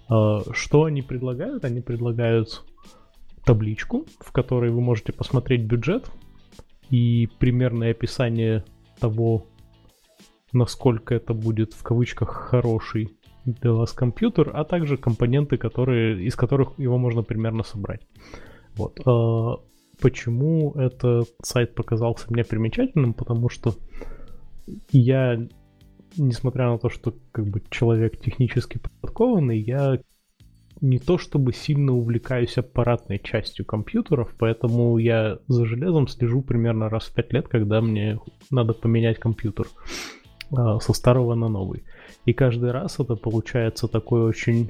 Что они предлагают? Они предлагают табличку, в которой вы можете посмотреть бюджет и примерное описание того, насколько это будет в кавычках хороший для вас компьютер, а также компоненты, из которых его можно примерно собрать. Вот. Почему этот сайт показался мне примечательным? Потому что я, несмотря на то, что как бы человек технически подкованный, я не то чтобы сильно увлекаюсь аппаратной частью компьютеров, поэтому я за железом слежу примерно раз в 5 лет, когда мне надо поменять компьютер со старого на новый. И каждый раз это получается такой очень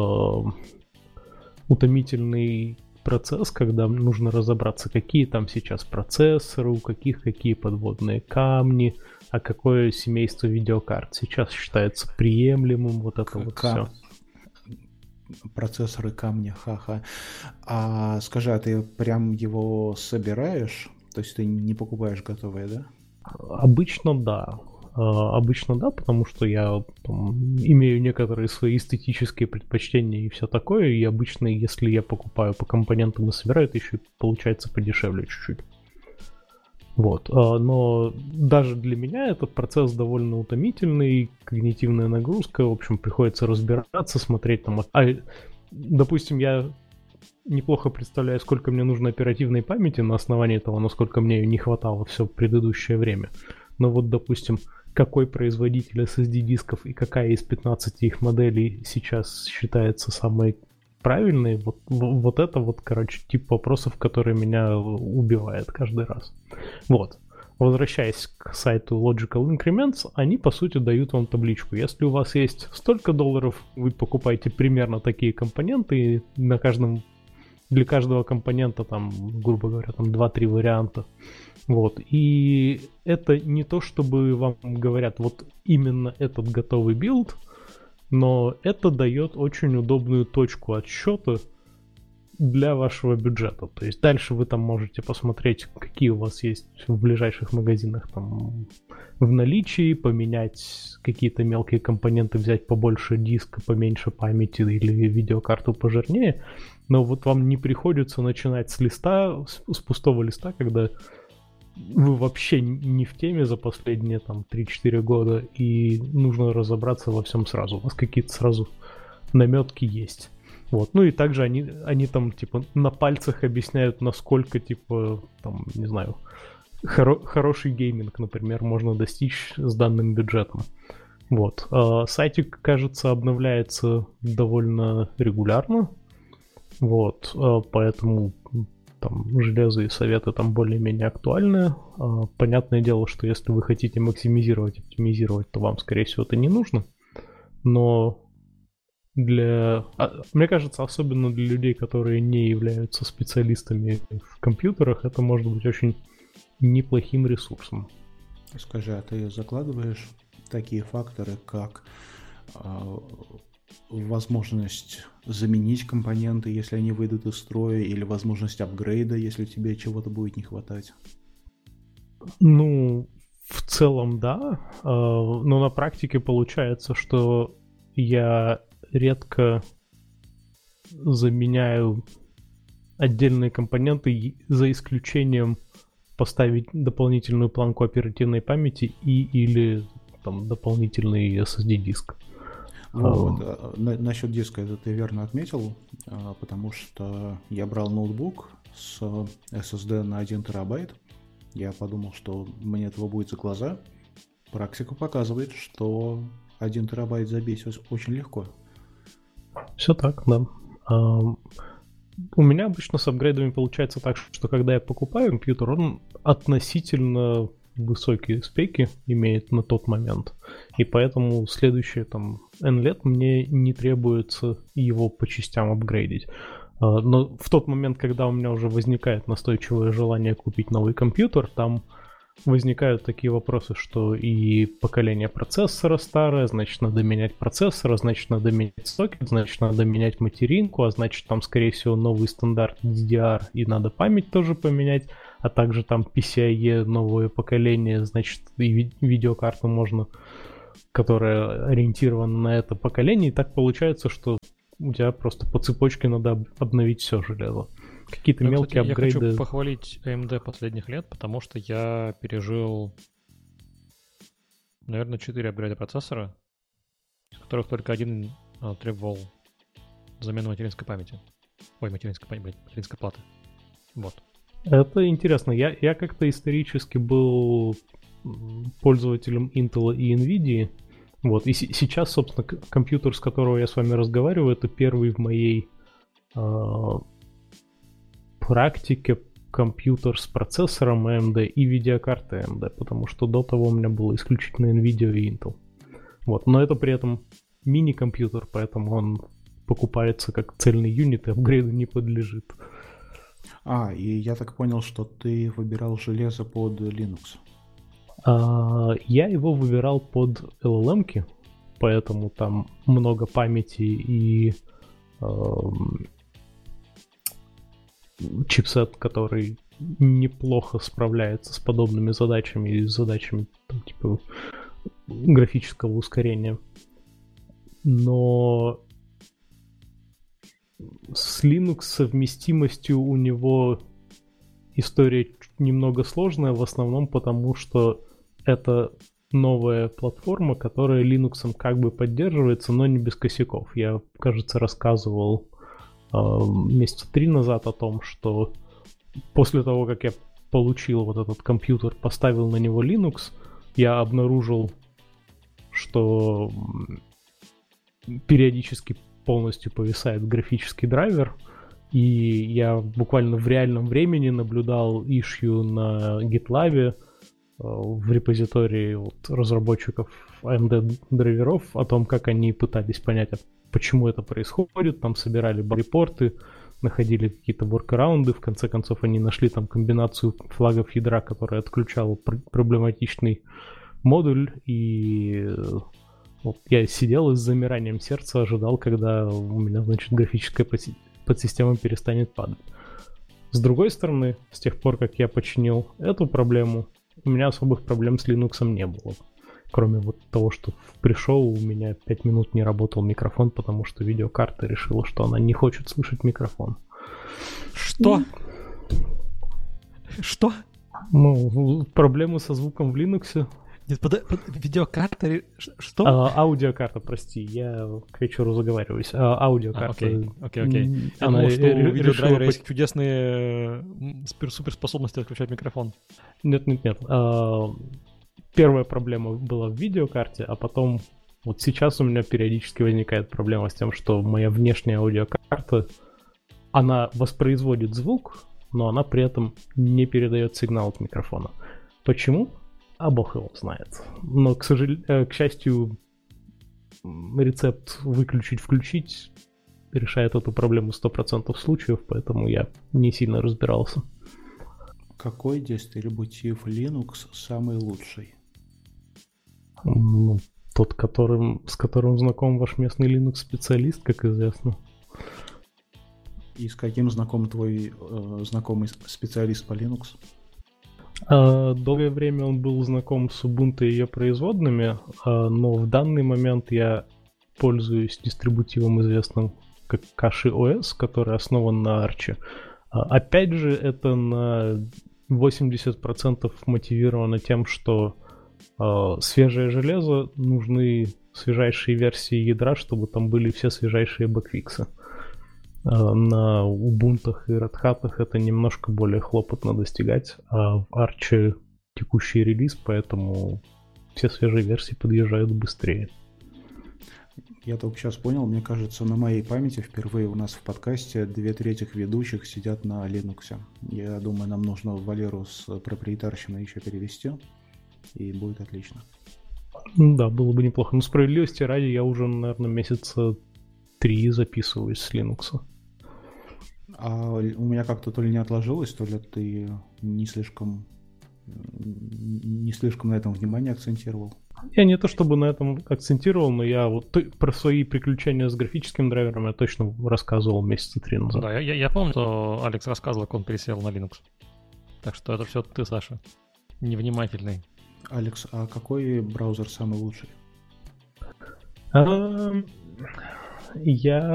утомительный процесс, когда нужно разобраться, какие там сейчас процессоры, у какие подводные камни, а какое семейство видеокарт сейчас считается приемлемым, вот это вот все. Процессоры камня, ха-ха. А скажи, а ты прям его собираешь? То есть ты не покупаешь готовое, да? Обычно да. Потому что я имею некоторые свои эстетические предпочтения и все такое, и обычно, если я покупаю по компонентам и собираю, это еще получается подешевле чуть-чуть. Вот. Но даже для меня этот процесс довольно утомительный, когнитивная нагрузка, в общем, приходится разбираться, смотреть там... допустим, я неплохо представляю, сколько мне нужно оперативной памяти на основании того, насколько мне ее не хватало все предыдущее время. Но вот, допустим, какой производитель SSD-дисков и какая из 15 их моделей сейчас считается самой правильной, вот это вот, короче, тип вопросов, который меня убивает каждый раз. Вот. Возвращаясь к сайту Logical Increments, они, по сути, дают вам табличку. Если у вас есть столько долларов, вы покупаете примерно такие компоненты, и для каждого компонента, там, грубо говоря, там 2-3 варианта. Вот. И это не то, чтобы вам говорят, вот именно этот готовый билд, но это дает очень удобную точку отсчета для вашего бюджета. То есть дальше вы там можете посмотреть, какие у вас есть в ближайших магазинах там в наличии, поменять какие-то мелкие компоненты, взять побольше диска, поменьше памяти или видеокарту пожирнее. Но вот вам не приходится начинать с пустого листа, когда вы вообще не в теме за последние там 3-4 года, и нужно разобраться во всем сразу. У вас какие-то сразу наметки есть. Вот. Ну и также они там типа на пальцах объясняют, насколько типа там, не знаю, хороший гейминг, например, можно достичь с данным бюджетом. Вот. Сайтик, кажется, обновляется довольно регулярно. Вот. Поэтому там железо и советы там более-менее актуальны. Понятное дело, что если вы хотите максимизировать, оптимизировать, то вам, скорее всего, это не нужно. Но мне кажется, особенно для людей, которые не являются специалистами в компьютерах, это может быть очень неплохим ресурсом. Скажи, а ты закладываешь такие факторы, как возможность заменить компоненты, если они выйдут из строя, или возможность апгрейда, если тебе чего-то будет не хватать? Ну, в целом, да. Но на практике получается, что я редко заменяю отдельные компоненты, за исключением поставить дополнительную планку оперативной памяти или там дополнительный SSD-диск. Вот. Насчет диска это ты верно отметил, потому что я брал ноутбук с SSD на 1 терабайт. Я подумал, что мне этого будет за глаза. Практика показывает, что 1 терабайт забить очень легко. Все так, да. У меня обычно с апгрейдами получается так, что когда я покупаю компьютер, он относительно высокие спеки имеет на тот момент. И поэтому следующие там N лет мне не требуется его по частям апгрейдить. Но в тот момент, когда у меня уже возникает настойчивое желание купить новый компьютер, там возникают такие вопросы, что и поколение процессора старое, значит, надо менять процессор, значит, надо менять сокет, значит, надо менять материнку, а значит, там, скорее всего, новый стандарт DDR, и надо память тоже поменять, а также там PCIe новое поколение, значит, и видеокарту можно, которая ориентирована на это поколение, и так получается, что у тебя просто по цепочке надо обновить все железо. Какие-то мелкие кстати, апгрейды. Я хочу похвалить AMD последних лет, потому что я пережил, наверное, 4 апгрейда процессора, из которых только один требовал замену материнской памяти. Материнской платы. Вот. Это интересно. Я как-то исторически был пользователем Intel и NVIDIA. Вот. И сейчас, собственно, компьютер, с которого я с вами разговариваю, это первый в моей практике компьютер с процессором AMD и видеокартой AMD, потому что до того у меня было исключительно NVIDIA и Intel. Вот. Но это при этом мини-компьютер, поэтому он покупается как цельный юнит и апгрейду не подлежит. И я так понял, что ты выбирал железо под Linux. Я его выбирал под LLM-ки, поэтому там много памяти и чипсет, который неплохо справляется с подобными задачами и задачами там, типа графического ускорения. Но с Linux совместимостью у него история немного сложная, в основном потому, что это новая платформа, которая Linux как бы поддерживается, но не без косяков. Я, кажется, рассказывал месяца 3 назад о том, что после того, как я получил вот этот компьютер, поставил на него Linux, я обнаружил, что периодически полностью повисает графический драйвер, и я буквально в реальном времени наблюдал issue на GitLab в репозитории разработчиков AMD драйверов о том, как они пытались понять, почему это происходит, там собирали репорты, находили какие-то воркараунды, в конце концов они нашли там комбинацию флагов ядра, которая отключала проблематичный модуль, и вот я сидел и с замиранием сердца ожидал, когда у меня, значит, графическая подсистема перестанет падать. С другой стороны, с тех пор, как я починил эту проблему, у меня особых проблем с Linux не было. Кроме вот того, что пришел, у меня 5 минут не работал микрофон, потому что видеокарта решила, что она не хочет слышать микрофон. Что? Что? Ну, проблемы со звуком в Linux. Нет, видеокарта... Что? Аудиокарта, прости, я к вечеру заговариваюсь. Аудиокарта. Окей. Я думал, что у видеодрайвера есть чудесные суперспособности отключать микрофон. Нет. Первая проблема была в видеокарте, а потом вот сейчас у меня периодически возникает проблема с тем, что моя внешняя аудиокарта, она воспроизводит звук, но она при этом не передает сигнал от микрофона. Почему? А бог его знает. Но, к счастью, рецепт выключить-включить решает эту проблему 100% случаев, поэтому я не сильно разбирался. Какой дистрибутив Linux самый лучший? Тот, с которым знаком ваш местный Linux-специалист, как известно. И с каким знаком твой знакомый специалист по Linux? Долгое время он был знаком с Ubuntu и ее производными, но в данный момент я пользуюсь дистрибутивом, известным как CachyOS, который основан на Arch. Опять же, это на 80% мотивировано тем, что свежее железо, нужны свежайшие версии ядра, чтобы там были все свежайшие бэкфиксы. На Ubuntu и Red Hat это немножко более хлопотно достигать, а в Arch текущий релиз, поэтому все свежие версии подъезжают быстрее. Я только сейчас понял, мне кажется, на моей памяти впервые у нас в подкасте 2/3 ведущих сидят на Linux. Я думаю, нам нужно Валеру с проприетарщиной еще перевести, и будет отлично. Да, было бы неплохо. Но справедливости ради, я уже, наверное, месяца 3 записываюсь с Linux. А у меня как-то то ли не отложилось, то ли ты не слишком на этом внимание акцентировал. Я не то чтобы на этом акцентировал, но я вот про свои приключения с графическим драйвером я точно рассказывал месяца 3 назад. Да, я помню, что Алекс рассказывал, как он пересел на Linux. Так что это все ты, Саша, невнимательный. Алекс, а какой браузер самый лучший? Я